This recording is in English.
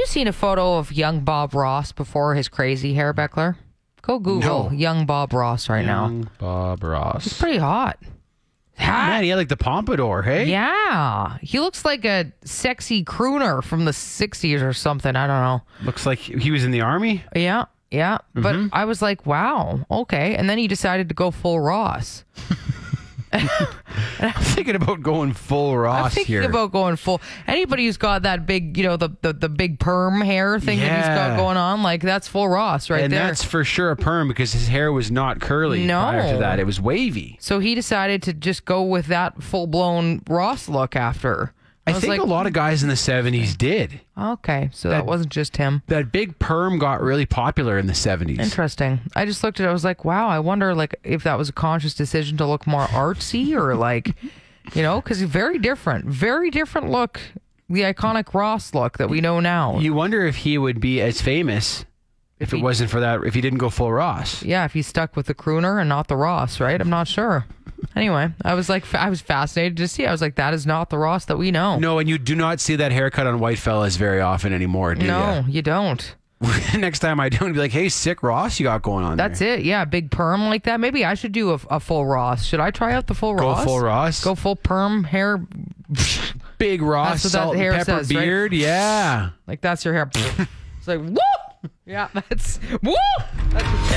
seen a photo of young Bob Ross before his crazy hair, Beckler? Go Google young Bob Ross now. Young Bob Ross. He's pretty hot. Man, he had like the pompadour, hey? Yeah. He looks like a sexy crooner from the 60s or something. I don't know. Looks like he was in the army. Yeah. Yeah. But I was like, wow, okay. And then he decided to go full Ross. I'm thinking about going full Ross I'm thinking here. about going full. Anybody who's got that big, the big perm hair thing that he's got going on, like that's full Ross right and there. And that's for sure a perm because his hair was not curly prior to that. It was wavy. So he decided to just go with that full-blown Ross look after. I think a lot of guys in the 70s did. Okay, so that wasn't just him. That big perm got really popular in the 70s. Interesting. I just looked at it. I was like, wow, I wonder if that was a conscious decision to look more artsy or because very different look, the iconic Ross look that we know now. You wonder if he would be as famous if it wasn't for that, if he didn't go full Ross. Yeah, if he stuck with the crooner and not the Ross, right? I'm not sure. Anyway, I was fascinated to see. I was like, that is not the Ross that we know. No, and you do not see that haircut on white fellas very often anymore, do you? No, you don't. Next time I do, I'd be like, hey, sick Ross you got going on That's it. Yeah, big perm like that. Maybe I should do a full Ross. Should I try out the full Ross? Go full Ross? Go full perm hair. Big Ross, salt and pepper beard. Right? Yeah. Like that's your hair. It's like, whoop! Yeah, that's, whoop! That's